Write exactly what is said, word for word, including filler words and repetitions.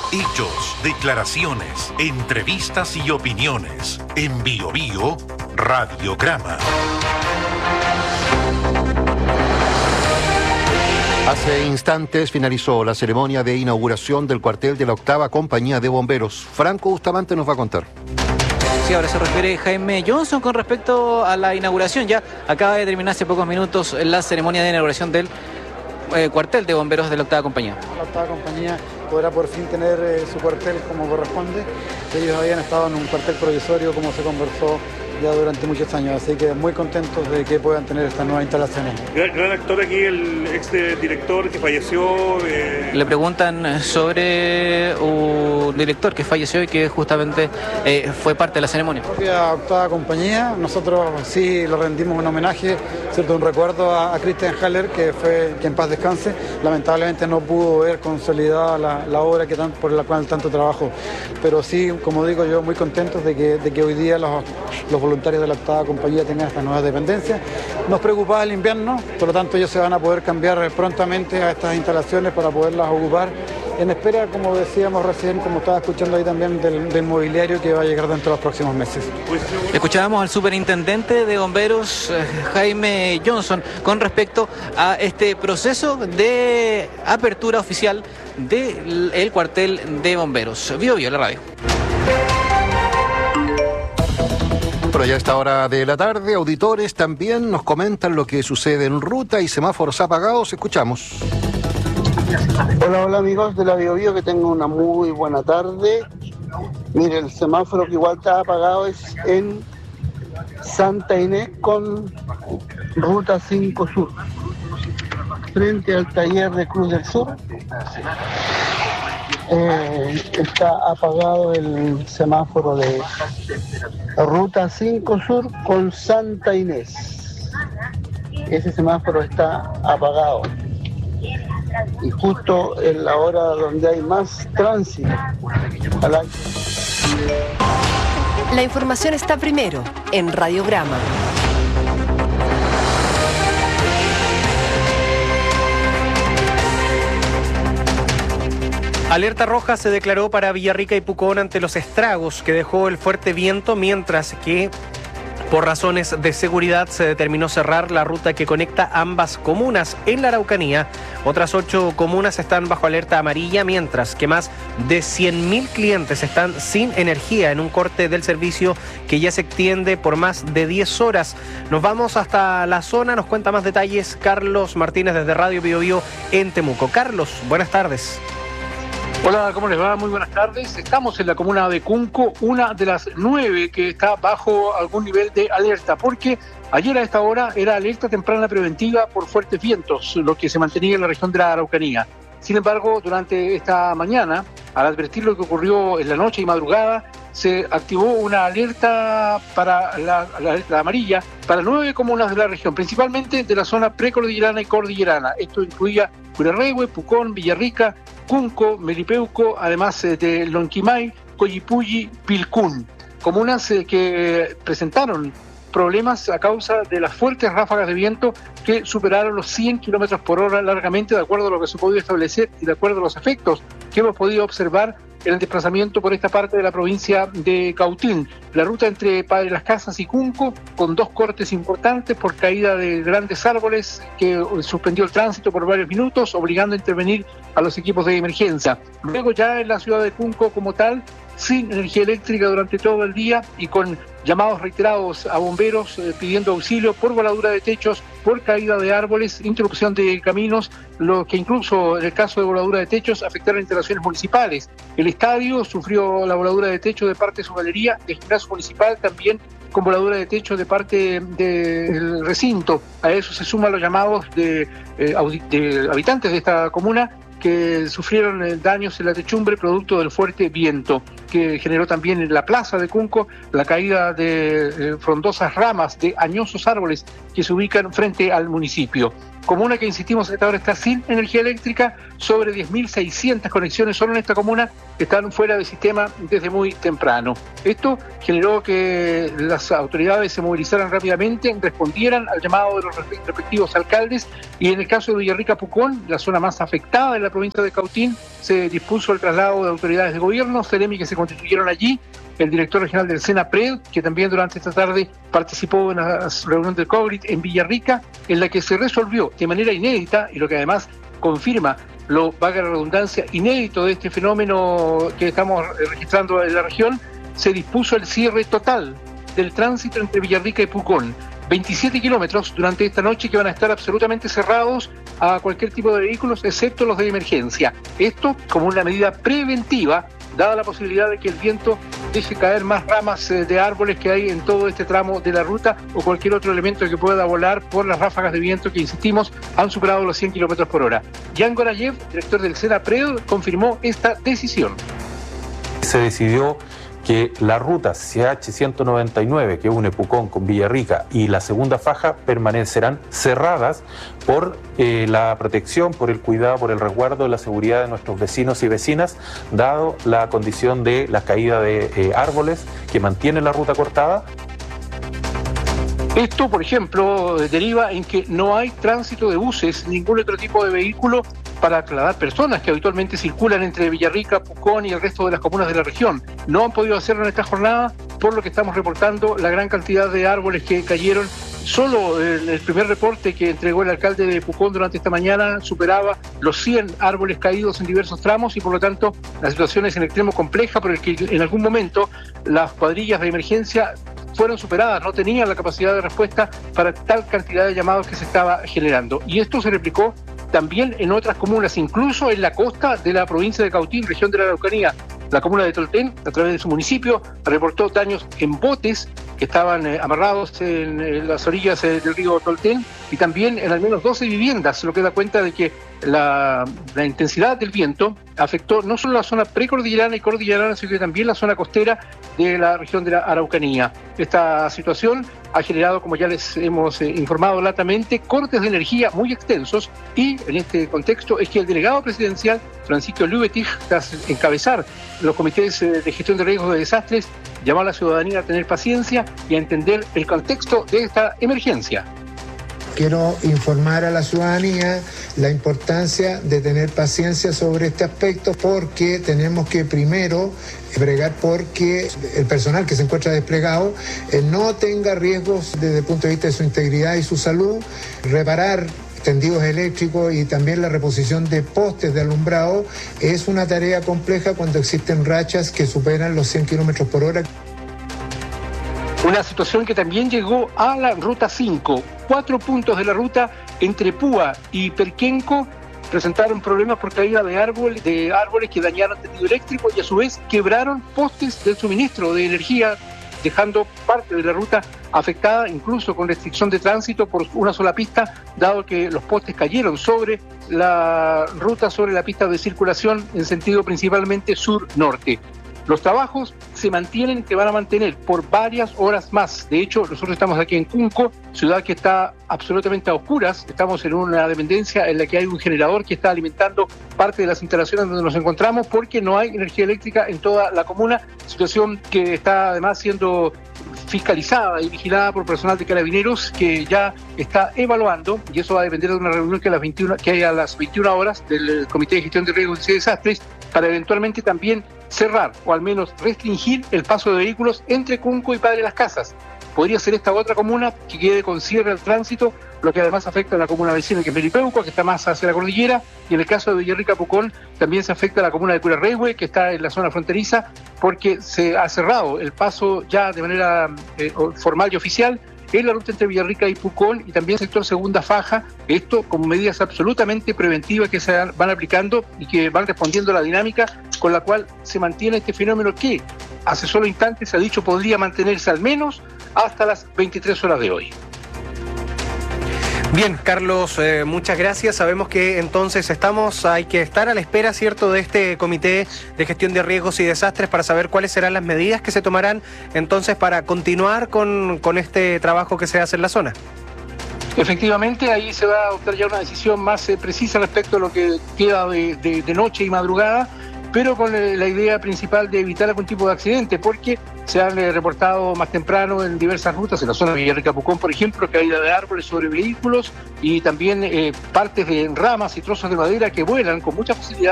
Hechos, declaraciones, entrevistas y opiniones. En Bio Bio, Radiograma. Hace instantes finalizó la ceremonia de inauguración del cuartel de la octava Compañía de Bomberos. Franco Bustamante nos va a contar. Sí, ahora se refiere Jaime Johnson con respecto a la inauguración. Ya acaba de terminar hace pocos minutos la ceremonia de inauguración del eh, cuartel de bomberos de la octava Compañía. La octava Compañía podrá por fin tener eh, su cuartel como corresponde. Ellos habían estado en un cuartel provisorio como se conversó ya durante muchos años, así que muy contentos de que puedan tener estas nuevas instalaciones. Gran, gran actor aquí, el ex director que falleció. Eh... Le preguntan sobre un director que falleció y que justamente eh, fue parte de la ceremonia. La propia octava Compañía, nosotros sí le rendimos un homenaje, ¿cierto? Un recuerdo a, a Christian Haller, que fue que en paz descanse. Lamentablemente no pudo ver consolidada la, la obra que tan, por la cual tanto trabajó, pero sí, como digo yo, muy contentos de que, de que hoy día los, los voluntarios de la octava Compañía tengan estas nuevas dependencias. Nos preocupaba el invierno, por lo tanto ellos se van a poder cambiar prontamente a estas instalaciones para poderlas ocupar en espera, como decíamos recién, como estaba escuchando ahí también, del, del mobiliario que va a llegar dentro de los próximos meses. Escuchábamos al superintendente de bomberos, eh, Jaime Johnson, con respecto a este proceso de apertura oficial del cuartel de bomberos. Bio Bio, la radio. Bueno, ya a esta hora de la tarde, auditores también nos comentan lo que sucede en ruta y semáforos apagados. Escuchamos. Hola, hola amigos de la Bio Bio, que tengan una muy buena tarde. Mire, el semáforo que igual está apagado es en Santa Inés con ruta cinco Sur, frente al taller de Cruz del Sur. Eh, está apagado el semáforo de ruta cinco Sur con Santa Inés. Ese semáforo está apagado y justo en la hora donde hay más tránsito. La información está primero en Radiograma. Alerta roja se declaró para Villarrica y Pucón ante los estragos que dejó el fuerte viento, mientras que por razones de seguridad se determinó cerrar la ruta que conecta ambas comunas en la Araucanía. Otras ocho comunas están bajo alerta amarilla, mientras que más de cien mil clientes están sin energía en un corte del servicio que ya se extiende por más de diez horas. Nos vamos hasta la zona, nos cuenta más detalles Carlos Martínez desde Radio Bio Bio en Temuco. Carlos, buenas tardes. Hola, ¿cómo les va? Muy buenas tardes. Estamos en la comuna de Cunco, una de las nueve que está bajo algún nivel de alerta, porque ayer a esta hora era alerta temprana preventiva por fuertes vientos, lo que se mantenía en la región de la Araucanía. Sin embargo, durante esta mañana, al advertir lo que ocurrió en la noche y madrugada, se activó una alerta para la, la alerta amarilla para nueve comunas de la región, principalmente de la zona precordillerana y cordillerana. Esto incluía Curarrehue, Pucón, Villarrica, Cunco, Melipeuco, además de Lonquimay, Coyipulli, Pilcún. Comunas eh, que presentaron problemas a causa de las fuertes ráfagas de viento que superaron los cien kilómetros por hora largamente, de acuerdo a lo que se ha podido establecer y de acuerdo a los efectos que hemos podido observar en el desplazamiento por esta parte de la provincia de Cautín. La ruta entre Padre Las Casas y Cunco, con dos cortes importantes por caída de grandes árboles que suspendió el tránsito por varios minutos, obligando a intervenir a los equipos de emergencia. Luego ya en la ciudad de Cunco como tal, sin energía eléctrica durante todo el día y con llamados reiterados a bomberos eh, pidiendo auxilio por voladura de techos, por caída de árboles, interrupción de caminos, lo que incluso en el caso de voladura de techos afectaron instalaciones municipales. El estadio sufrió la voladura de techo de parte de su galería, el gimnasio municipal también con voladura de techo de parte del recinto. A eso se suman los llamados de, eh, de habitantes de esta comuna que sufrieron daños en la techumbre producto del fuerte viento, que generó también en la plaza de Cunco la caída de eh, frondosas ramas de añosos árboles que se ubican frente al municipio. comuna que, insistimos, hasta ahora está sin energía eléctrica, sobre diez mil seiscientas conexiones solo en esta comuna que están fuera del sistema desde muy temprano. Esto generó que las autoridades se movilizaran rápidamente, respondieran al llamado de los respectivos alcaldes, y en el caso de Villarrica Pucón, la zona más afectada de la provincia de Cautín, se dispuso el traslado de autoridades de gobierno, Ceremi, que se constituyeron allí, el director regional del SENAPRED, que también durante esta tarde participó en la reunión del COGRIT en Villarrica, en la que se resolvió de manera inédita, y lo que además confirma lo, valga la redundancia, inédito de este fenómeno que estamos registrando en la región, se dispuso el cierre total del tránsito entre Villarrica y Pucón. veintisiete kilómetros durante esta noche que van a estar absolutamente cerrados a cualquier tipo de vehículos, excepto los de emergencia. Esto como una medida preventiva, dada la posibilidad de que el viento deje caer más ramas de árboles que hay en todo este tramo de la ruta, o cualquier otro elemento que pueda volar por las ráfagas de viento que, insistimos, han superado los cien kilómetros por hora. Jan Gorayev, director del SENAPRED, confirmó esta decisión. Se decidió que la ruta C H ciento noventa y nueve, que une Pucón con Villarrica, y la segunda faja permanecerán cerradas por eh, la protección, por el cuidado, por el resguardo de la seguridad de nuestros vecinos y vecinas, dado la condición de la caída de eh, árboles que mantienen la ruta cortada. Esto, por ejemplo, deriva en que no hay tránsito de buses, ningún otro tipo de vehículo para trasladar personas que habitualmente circulan entre Villarrica, Pucón y el resto de las comunas de la región. No han podido hacerlo en esta jornada, por lo que estamos reportando la gran cantidad de árboles que cayeron. Solo el, el primer reporte que entregó el alcalde de Pucón durante esta mañana superaba los cien árboles caídos en diversos tramos, y por lo tanto la situación es en extremo compleja, por el que en algún momento las cuadrillas de emergencia fueron superadas, no tenían la capacidad de respuesta para tal cantidad de llamados que se estaba generando. Y esto se replicó también en otras comunas, incluso en la costa de la provincia de Cautín, región de la Araucanía. La comuna de Tolten, a través de su municipio, reportó daños en botes que estaban eh, amarrados en, en las orillas eh, del río Tolten, y también en al menos doce viviendas, lo que da cuenta de que la, la intensidad del viento afectó no solo la zona precordillerana y cordillerana, sino que también la zona costera de la región de la Araucanía. Esta situación ha generado, como ya les hemos eh, informado latamente, cortes de energía muy extensos, y en este contexto es que el delegado presidencial, Francisco Lübetich, tras encabezar los comités eh, de gestión de riesgos de desastres, llamó a la ciudadanía a tener paciencia y a entender el contexto de esta emergencia. Quiero informar a la ciudadanía la importancia de tener paciencia sobre este aspecto, porque tenemos que primero bregar porque el personal que se encuentra desplegado eh, no tenga riesgos desde el punto de vista de su integridad y su salud, reparar tendidos eléctricos y también la reposición de postes de alumbrado es una tarea compleja cuando existen rachas que superan los cien kilómetros por hora. Una situación que también llegó a la ruta cinco. Cuatro puntos de la ruta entre Púa y Perquenco presentaron problemas por caída de árboles, de árboles que dañaron tendido eléctrico, y a su vez quebraron postes del suministro de energía, dejando parte de la ruta afectada, incluso con restricción de tránsito por una sola pista, dado que los postes cayeron sobre la ruta, sobre la pista de circulación en sentido principalmente sur-norte. Los trabajos se mantienen, se van a mantener por varias horas más. De hecho, nosotros estamos aquí en Cunco, ciudad que está absolutamente a oscuras. Estamos en una dependencia en la que hay un generador que está alimentando parte de las instalaciones donde nos encontramos, porque no hay energía eléctrica en toda la comuna, situación que está además siendo fiscalizada y vigilada por personal de Carabineros, que ya está evaluando, y eso va a depender de una reunión que a las veintiuna, que hay a las veintiuna horas del Comité de Gestión de Riesgos y Desastres, para eventualmente también cerrar o al menos restringir el paso de vehículos entre Cunco y Padre Las Casas. Podría ser esta otra comuna que quede con cierre al tránsito, lo que además afecta a la comuna vecina, que es Melipeuco, que está más hacia la cordillera, y en el caso de Villarrica Pucón también se afecta a la comuna de Curarrehue, que está en la zona fronteriza, porque se ha cerrado el paso ya de manera eh, formal y oficial en la ruta entre Villarrica y Pucón, y también sector segunda faja, esto como medidas absolutamente preventivas que se van aplicando y que van respondiendo a la dinámica con la cual se mantiene este fenómeno que hace solo instantes se ha dicho podría mantenerse al menos hasta las veintitrés horas de hoy. Bien, Carlos, eh, muchas gracias. Sabemos que entonces estamos, hay que estar a la espera, ¿cierto?, de este Comité de Gestión de Riesgos y Desastres para saber cuáles serán las medidas que se tomarán entonces para continuar con, con este trabajo que se hace en la zona. Efectivamente, ahí se va a adoptar ya una decisión más eh, precisa respecto a lo que queda de, de, de noche y madrugada, pero con eh, la idea principal de evitar algún tipo de accidente, porque se han eh, reportado más temprano en diversas rutas, en la zona de Villarrica-Pucón, por ejemplo, caída de árboles sobre vehículos y también eh, partes de ramas y trozos de madera que vuelan con mucha facilidad